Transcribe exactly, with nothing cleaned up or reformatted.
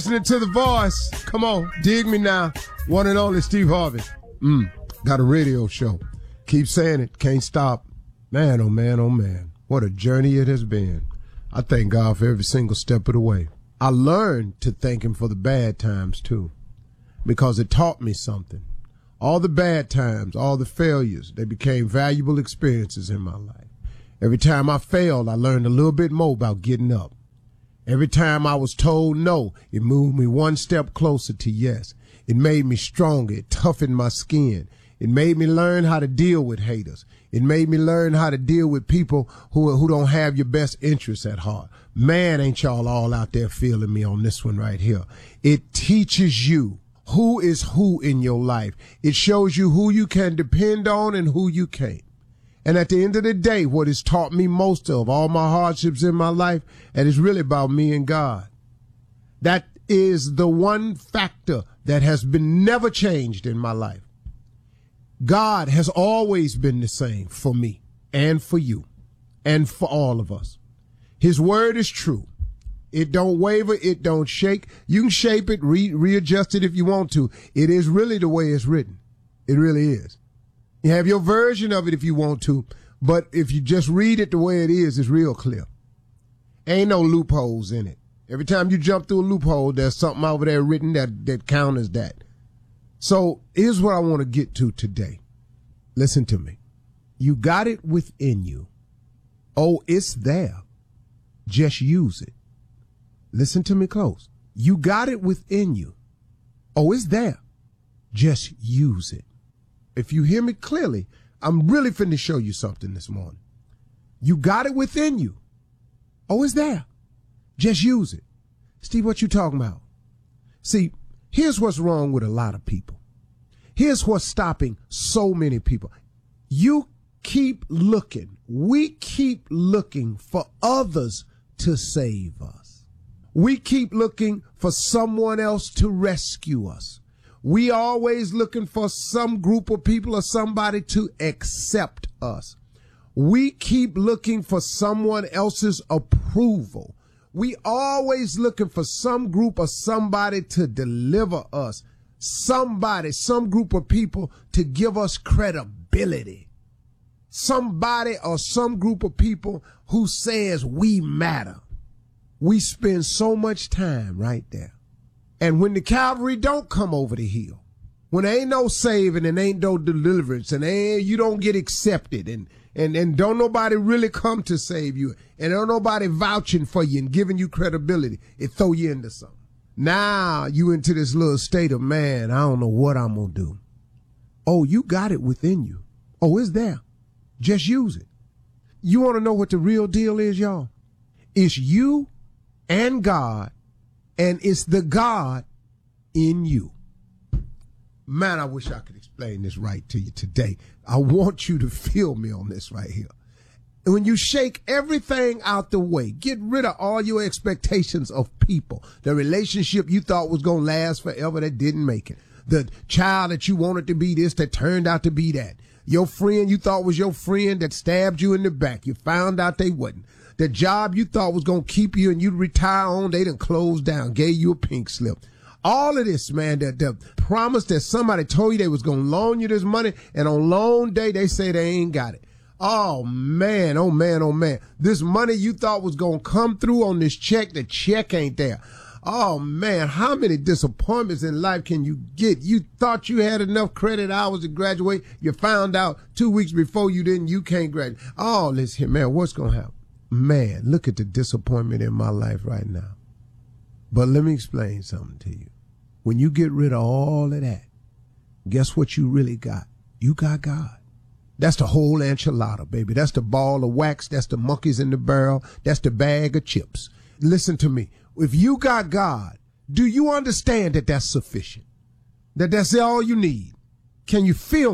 Listening to The Voice. Come on, dig me now. One and only Steve Harvey. Mm, got a radio show. Keep saying it, can't stop. Man, oh man, oh man. What a journey it has been. I thank God for every single step of the way. I learned to thank him for the bad times too, because it taught me something. All the bad times, all the failures, they became valuable experiences in my life. Every time I failed, I learned a little bit more about getting up. Every time I was told no, it moved me one step closer to yes. It made me stronger. It toughened my skin. It made me learn how to deal with haters. It made me learn how to deal with people who, who don't have your best interests at heart. Man, ain't y'all all out there feeling me on this one right here. It teaches you who is who in your life. It shows you who you can depend on and who you can't. And at the end of the day, what it's taught me most of all my hardships in my life, and it's really about me and God. That is the one factor that has been never changed in my life. God has always been the same for me and for you and for all of us. His word is true. It don't waver. It don't shake. You can shape it, re- readjust it if you want to. It is really the way it's written. It really is. You have your version of it if you want to, but if you just read it the way it is, it's real clear. Ain't no loopholes in it. Every time you jump through a loophole, there's something over there written that, that counters that. So here's what I want to get to today. Listen to me. You got it within you. Oh, it's there. Just use it. Listen to me close. You got it within you. Oh, it's there. Just use it. If you hear me clearly, I'm really finna show you something this morning. You got it within you. Oh, it's there. Just use it. Steve, what you talking about? See, here's what's wrong with a lot of people. Here's what's stopping so many people. You keep looking. We keep looking for others to save us. We keep looking for someone else to rescue us. We always looking for some group of people or somebody to accept us. We keep looking for someone else's approval. We always looking for some group or somebody to deliver us. Somebody, some group of people to give us credibility. Somebody or some group of people who says we matter. We spend so much time right there. And when the cavalry don't come over the hill, when there ain't no saving and ain't no deliverance and ain't, you don't get accepted and, and, and don't nobody really come to save you and don't nobody vouching for you and giving you credibility, it throw you into something. Now you into this little state of, man, I don't know what I'm going to do. Oh, you got it within you. Oh, it's there. Just use it. You want to know what the real deal is, y'all? It's you and God. And it's the God in you. Man, I wish I could explain this right to you today. I want you to feel me on this right here. When you shake everything out the way, get rid of all your expectations of people, the relationship you thought was going to last forever that didn't make it, the child that you wanted to be this that turned out to be that, your friend you thought was your friend that stabbed you in the back, you found out they wasn't. The job you thought was going to keep you and you'd retire on, they done closed down, gave you a pink slip. All of this, man, that the promise that somebody told you they was going to loan you this money, and on loan day, they say they ain't got it. Oh, man, oh, man, oh, man. This money you thought was going to come through on this check, the check ain't there. Oh, man, how many disappointments in life can you get? You thought you had enough credit hours to graduate. You found out two weeks before you didn't, you can't graduate. Oh, listen, man, what's going to happen? Man, look at the disappointment in my life right now. But let me explain something to you. When you get rid of all of that, guess what you really got? You got God. That's the whole enchilada, baby. That's the ball of wax. That's the monkeys in the barrel. That's the bag of chips. Listen to me. If you got God, do you understand that that's sufficient? That that's all you need? Can you feel